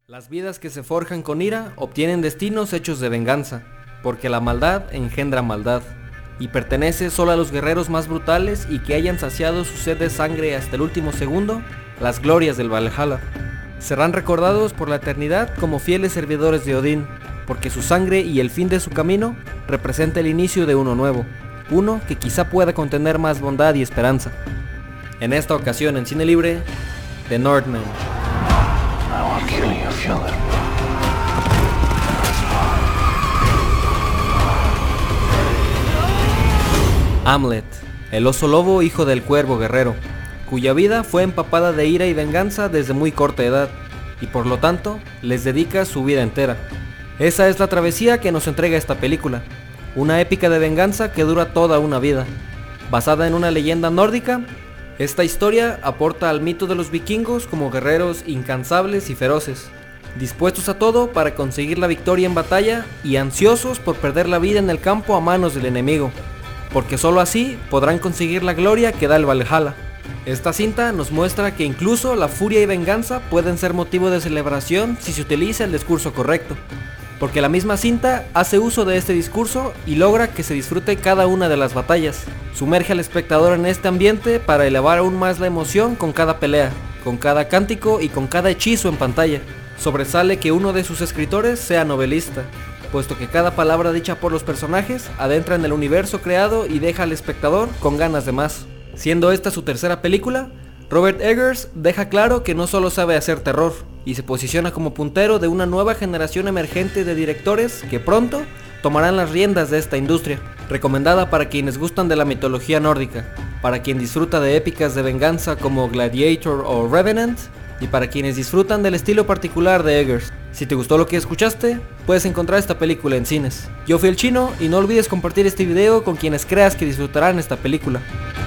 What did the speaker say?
Las vidas que se forjan con ira obtienen destinos hechos de venganza, porque la maldad engendra maldad, y pertenece solo a los guerreros más brutales y que hayan saciado su sed de sangre hasta el último segundo, las glorias del Valhalla. Serán recordados por la eternidad como fieles servidores de Odín, porque su sangre y el fin de su camino representa el inicio de uno nuevo, uno que quizá pueda contener más bondad y esperanza. En esta ocasión en Cine Libre, The Northman. Hamlet, el oso lobo hijo del cuervo guerrero, cuya vida fue empapada de ira y venganza desde muy corta edad, y por lo tanto les dedica su vida entera. Esa es la travesía que nos entrega esta película, una épica de venganza que dura toda una vida. Basada en una leyenda nórdica, esta historia aporta al mito de los vikingos como guerreros incansables y feroces, dispuestos a todo para conseguir la victoria en batalla y ansiosos por perder la vida en el campo a manos del enemigo, porque solo así podrán conseguir la gloria que da el Valhalla. Esta cinta nos muestra que incluso la furia y venganza pueden ser motivo de celebración si se utiliza el discurso correcto, porque la misma cinta hace uso de este discurso y logra que se disfrute cada una de las batallas. Sumerge al espectador en este ambiente para elevar aún más la emoción con cada pelea, con cada cántico y con cada hechizo en pantalla. Sobresale que uno de sus escritores sea novelista, puesto que cada palabra dicha por los personajes adentra en el universo creado y deja al espectador con ganas de más. Siendo esta su tercera película, Robert Eggers deja claro que no solo sabe hacer terror, y se posiciona como puntero de una nueva generación emergente de directores que pronto tomarán las riendas de esta industria. Recomendada para quienes gustan de la mitología nórdica, para quien disfruta de épicas de venganza como Gladiator o Revenant, y para quienes disfrutan del estilo particular de Eggers. Si te gustó lo que escuchaste, puedes encontrar esta película en cines. Yo fui el Chino y no olvides compartir este video con quienes creas que disfrutarán esta película.